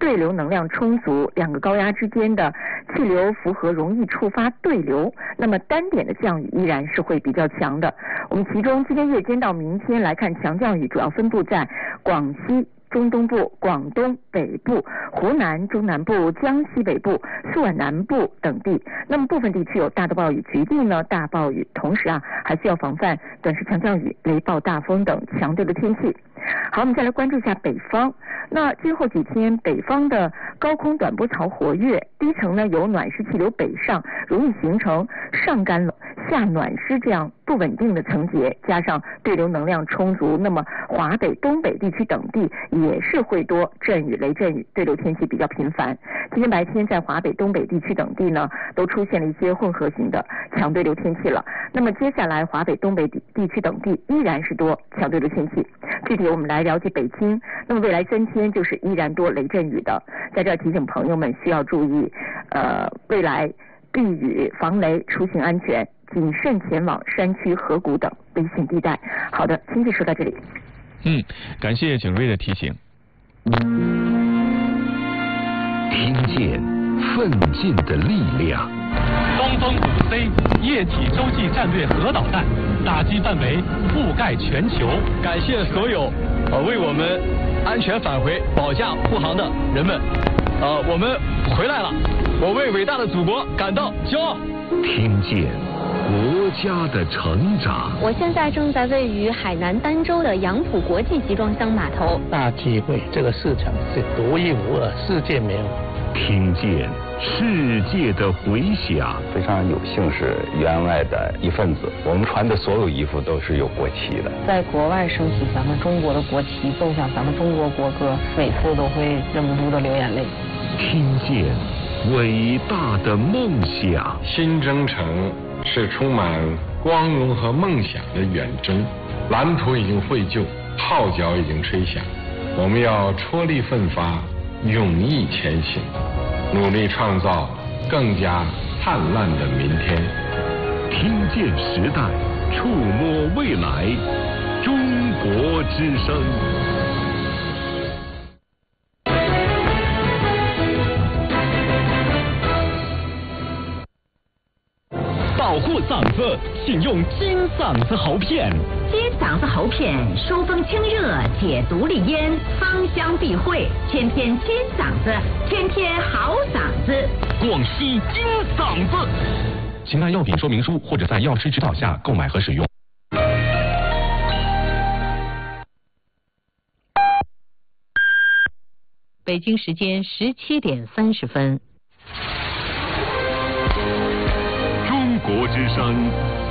对流能量充足，两个高压之间的气流符合，容易触发对流，那么单点的降雨依然是会比较强的。我们其中今天夜间到明天来看，强降雨主要分布在广西中东部、广东北部、湖南中南部、江西北部、苏皖南部等地。那么部分地区有大的暴雨，局地呢大暴雨，同时还需要防范短时强降雨、雷暴、大风等强对的天气。好，我们再来关注一下北方。那今后几天，北方的高空短波槽活跃，低层呢有暖湿气流北上，容易形成上干冷下暖湿这样不稳定的层结，加上对流能量充足，那么华北、东北地区等地也是会多阵雨、雷阵雨，对流天气比较频繁。今天白天在华北、东北地区等地呢，都出现了一些混合型的强对流天气了。那么接下来华北、东北地区等地依然是多强对流天气。具体我们来了解北京，那么未来3天就是依然多雷阵雨的，在这儿提醒朋友们需要注意，未来避雨防雷，出行安全，谨慎前往山区、河谷等危险地带。好的，经济说到这里。 感谢景睿的提醒。 听见奋进的力量。 东风5C 液体洲际战略核导弹打击范围覆盖全球。 感谢所有为我们安全返回保驾护航的人们。我们回来了，我为伟大的祖国感到骄傲。 听见国家的成长。 我现在正在位于海南儋州的杨浦国际集装箱码头。 大机会，这个市场是独一无二，世界没有。 听见世界的回响。 非常有幸是员外的一份子，我们穿的所有衣服都是有国旗的。 在国外升起咱们中国的国旗，奏响咱们中国国歌，每次都会忍不住的流眼泪。 听见伟大的梦想。 新征程是充满光荣和梦想的远征，蓝图已经绘就，号角已经吹响，我们要踔厉奋发，勇毅前行，努力创造更加灿烂的明天。 听见时代，触摸未来，中国之声。 保护嗓子，请用金嗓子喉片。 金嗓子喉片，疏风清热，解毒利咽，芳香避秽，天天金嗓子，天天好嗓子。 广西金嗓子。请看药品说明书或者在药师指导下购买和使用。 北京时间17点30分。 中国之声